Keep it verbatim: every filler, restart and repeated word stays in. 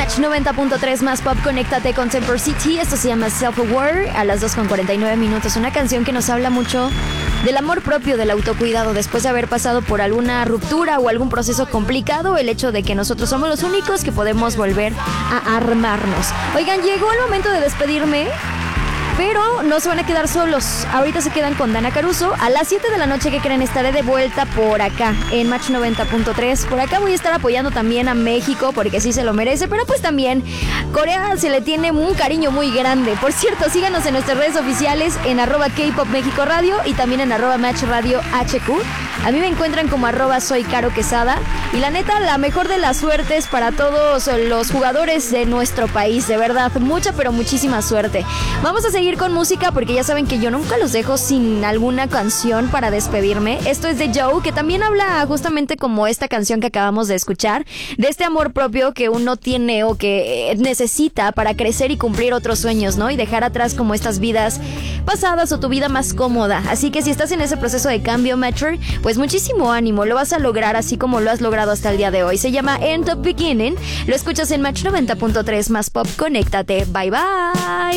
Match noventa punto tres más pop, conéctate con Temper City. Esto se llama Self-Aware a las dos con cuarenta y nueve minutos. Una canción que nos habla mucho del amor propio, del autocuidado, después de haber pasado por alguna ruptura o algún proceso complicado, el hecho de que nosotros somos los únicos que podemos volver a armarnos. Oigan, llegó el momento de despedirme, pero no se van a quedar solos. Ahorita se quedan con Dana Caruso. A las siete de la noche, que creen, estaré de vuelta por acá, en Match noventa punto tres. Por acá voy a estar apoyando también a México, porque sí se lo merece. Pero pues también Corea se le tiene un cariño muy grande. Por cierto, síganos en nuestras redes oficiales, en arroba K-Pop México Radio y también en arroba Match Radio H Q. A mí me encuentran como arroba Soy Caro Quesada. Y la neta, la mejor de las suertes para todos los jugadores de nuestro país. De verdad, mucha pero muchísima suerte. Vamos a seguir con música, porque ya saben que yo nunca los dejo sin alguna canción para despedirme. Esto es de Joe, que también habla justamente como esta canción que acabamos de escuchar, de este amor propio que uno tiene o que necesita para crecer y cumplir otros sueños, ¿no? Y dejar atrás como estas vidas pasadas o tu vida más cómoda. Así que si estás en ese proceso de cambio, Matcher, pues muchísimo ánimo, lo vas a lograr así como lo has logrado hasta el día de hoy. Se llama End of Beginning, lo escuchas en Match noventa punto tres más pop, conéctate. Bye bye.